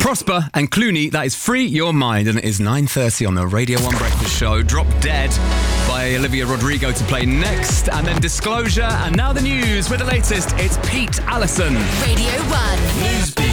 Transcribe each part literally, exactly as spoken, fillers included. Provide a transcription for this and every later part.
Prosper and Clooney, that is Free Your Mind, and it is nine thirty on the Radio one Breakfast Show. Drop Dead by Olivia Rodrigo to play next, and then Disclosure, and now the news with the latest. It's Pete Allison. Radio one. Newsbeat.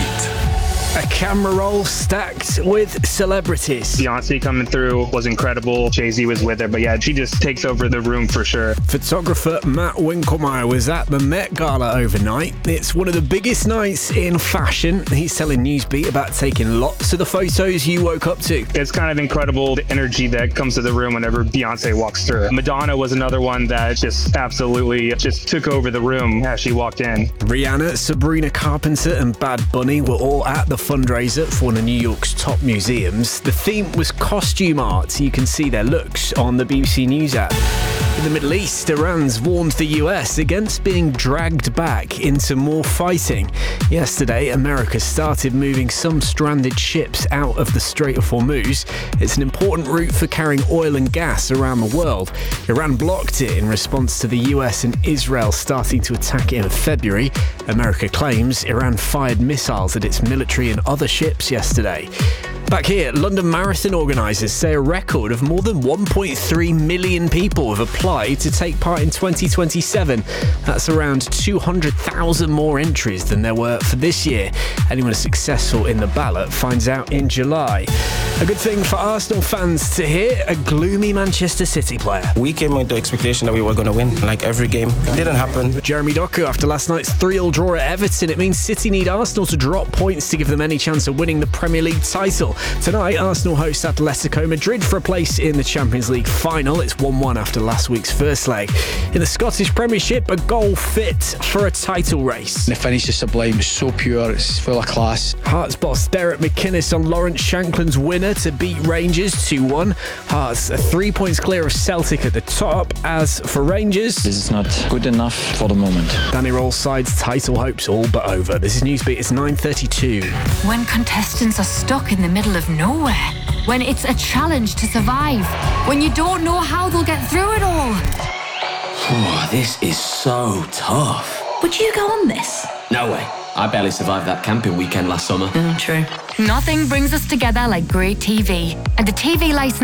A camera roll stacked with celebrities. Beyonce coming through was incredible. Jay-Z was with her, but yeah, she just takes over the room for sure. Photographer Matt Winkelmeyer was at the Met Gala overnight. It's one of the biggest nights in fashion. He's telling Newsbeat about taking lots of the photos you woke up to. It's kind of incredible, the energy that comes to the room whenever Beyonce walks through. Madonna was another one that just absolutely just took over the room as she walked in. Rihanna, Sabrina Carpenter and Bad Bunny were all at the fundraiser for one of New York's top museums. The theme was costume art. You can see their looks on the B B C News app. In the Middle East, Iran's warned the U S against being dragged back into more fighting. Yesterday, America started moving some stranded ships out of the Strait of Hormuz. It's an important route for carrying oil and gas around the world. Iran blocked it in response to the U S and Israel starting to attack it in February. America claims Iran fired missiles at its military and other ships yesterday. Back here, London Marathon organisers say a record of more than one point three million people have applied to take part in twenty twenty-seven. That's around two hundred thousand more entries than there were for this year. Anyone successful in the ballot finds out in July. A good thing for Arsenal fans to hear, a gloomy Manchester City player. We came with the expectation that we were going to win, like every game. It didn't happen. Jeremy Doku, after last night's three all draw at Everton, it means City need Arsenal to drop points to give them any chance of winning the Premier League title. Tonight, Arsenal host Atletico Madrid for a place in the Champions League final. It's one one after last week's first leg. In the Scottish Premiership, a goal fit for a title race. The finish is sublime, it's so pure, it's full of class. Hearts boss Derek McInnes on Lawrence Shankland's winner to beat Rangers two one. Hearts are three points clear of Celtic at the top. As for Rangers, this is not good enough for the moment. Danny Roll's side's title hopes all but over. This is Newsbeat, it's nine thirty-two. When contestants are stuck in the middle of nowhere, when it's a challenge to survive, when you don't know how they'll get through it all. Oh, this is so tough. Would you go on this? No way. I barely survived that camping weekend last summer. Mm, true. Nothing brings us together like great T V. And the T V license